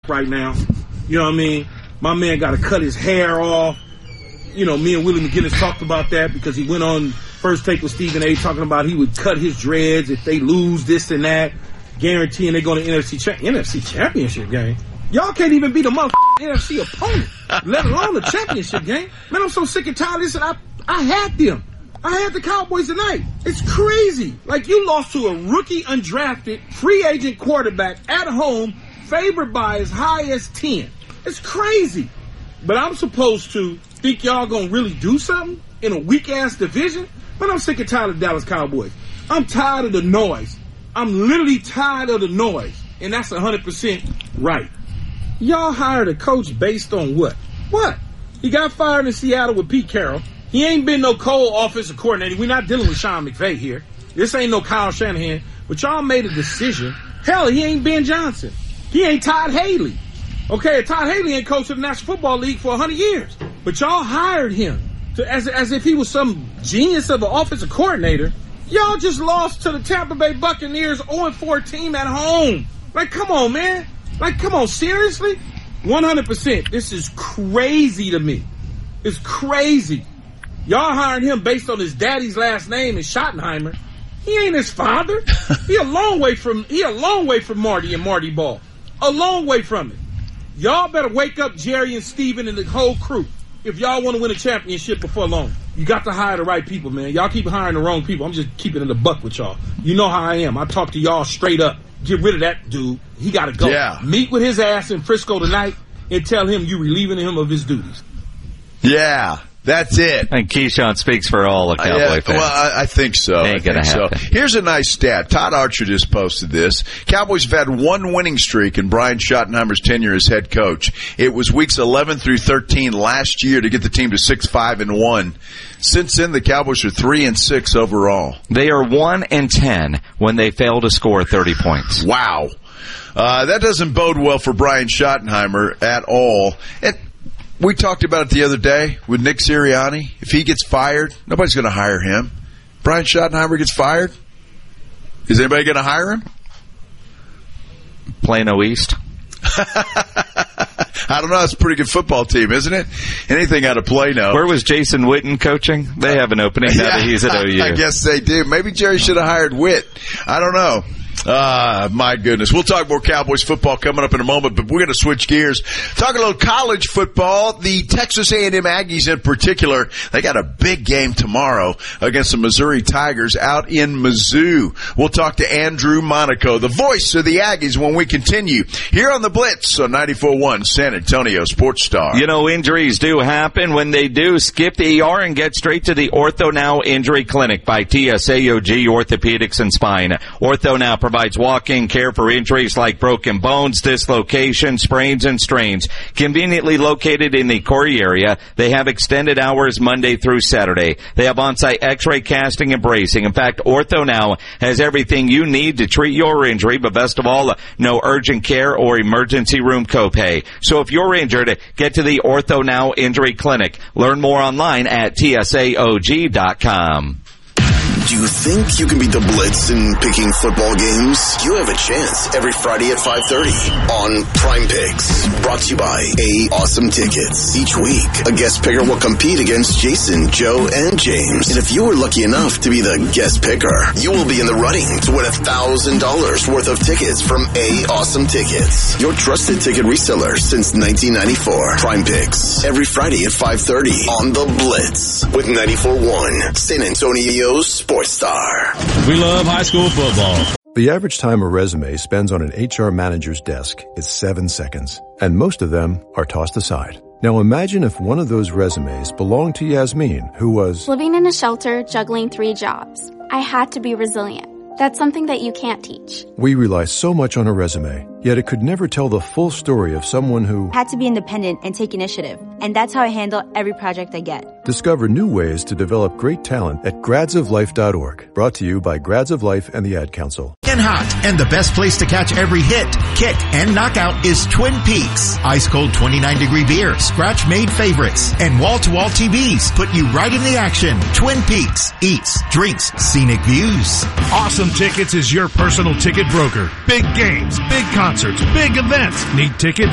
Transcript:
right now. You know what I mean? My man got to cut his hair off. You know, me and Willie McGinnis talked about that because he went on First Take with Stephen A. talking about he would cut his dreads if they lose this and that, guaranteeing they're going to NFC Championship game. Y'all can't even beat a motherfucking NFC opponent, let alone the championship game. Man, I'm so sick and tired of this, and I had them. I had the Cowboys tonight. It's crazy. Like, you lost to a rookie, undrafted, free agent quarterback at home, favored by as high as 10. It's crazy. But I'm supposed to think y'all gonna really do something in a weak-ass division? But I'm sick and tired of the Dallas Cowboys. I'm tired of the noise. I'm literally tired of the noise. And that's 100% right. Y'all hired a coach based on what? What? He got fired in Seattle with Pete Carroll. He ain't been no offensive coordinator. We're not dealing with Sean McVay here. This ain't no Kyle Shanahan. But y'all made a decision. Hell, he ain't Ben Johnson. He ain't Todd Haley. Okay, Todd Haley ain't coached the National Football League for 100 years. But y'all hired him as if he was some genius of an offensive coordinator. Y'all just lost to the Tampa Bay Buccaneers 0-4 team at home. Like, come on, man. Like, come on, seriously? 100%. This is crazy to me. It's crazy. Y'all hired him based on his daddy's last name is Schottenheimer. He ain't his father. He a long way from Marty and Marty Ball. A long way from it. Y'all better wake up Jerry and Steven and the whole crew if y'all want to win a championship before long. You got to hire the right people, man. Y'all keep hiring the wrong people. I'm just keeping it in the buck with y'all. You know how I am. I talk to y'all straight up. Get rid of that dude. He got to go. Yeah. Meet with his ass in Frisco tonight and tell him you relieving him of his duties. Yeah. That's it. And Keyshawn speaks for all the Cowboy fans. Well, I think so. Ain't gonna happen. So. Here's a nice stat. Todd Archer just posted this. Cowboys have had one winning streak in Brian Schottenheimer's tenure as head coach. It was weeks 11 through 13 last year to get the team to 6-5-1. Since then, the Cowboys are 3-6 overall. They are 1-10 when they fail to score 30 points. Wow. That doesn't bode well for Brian Schottenheimer at all. We talked about it the other day with Nick Sirianni. If he gets fired, nobody's going to hire him. Brian Schottenheimer gets fired. Is anybody going to hire him? Plano East. I don't know. It's a pretty good football team, isn't it? Anything out of Plano. Where was Jason Witten coaching? They have an opening now that he's at OU. I guess they do. Maybe Jerry should have hired Witt. I don't know. My goodness. We'll talk more Cowboys football coming up in a moment, but we're going to switch gears. Talk a little college football. The Texas A&M Aggies in particular, they got a big game tomorrow against the Missouri Tigers out in Mizzou. We'll talk to Andrew Monaco, the voice of the Aggies, when we continue here on the Blitz on 94.1 San Antonio Sports Star. You know, injuries do happen. When they do, skip the ER and get straight to the Ortho Now Injury Clinic by TSAOG Orthopedics and Spine. Ortho Now provides walk-in care for injuries like broken bones, dislocations, sprains, and strains. Conveniently located in the Corey area, they have extended hours Monday through Saturday. They have on-site x-ray casting and bracing. In fact, Ortho Now has everything you need to treat your injury, but best of all, no urgent care or emergency room copay. So if you're injured, get to the Ortho Now Injury Clinic. Learn more online at tsaog.com. Do you think you can beat the Blitz in picking football games? You have a chance every Friday at 5:30 on Prime Picks, brought to you by Awesome Tickets. Each week, a guest picker will compete against Jason, Joe, and James. And if you were lucky enough to be the guest picker, you will be in the running to win $1,000 worth of tickets from Awesome Tickets, your trusted ticket reseller since 1994. Prime Picks, every Friday at 5:30 on the Blitz with 94.1 San Antonio's Sports Star. We love high school football. The average time a resume spends on an HR manager's desk is 7 seconds, and most of them are tossed aside. Now imagine if one of those resumes belonged to Yasmin, who was living in a shelter, juggling 3 jobs. I had to be resilient. That's something that you can't teach. We rely so much on a resume, yet it could never tell the full story of someone who had to be independent and take initiative. And that's how I handle every project I get. Discover new ways to develop great talent at gradsoflife.org. Brought to you by Grads of Life and the Ad Council. And hot, and the best place to catch every hit, kick, and knockout is Twin Peaks. Ice cold 29-degree beer, scratch-made favorites, and wall-to-wall TVs put you right in the action. Twin Peaks. Eats, drinks, scenic views. Awesome Tickets is your personal ticket broker. Big games, big concerts, big events. Need tickets?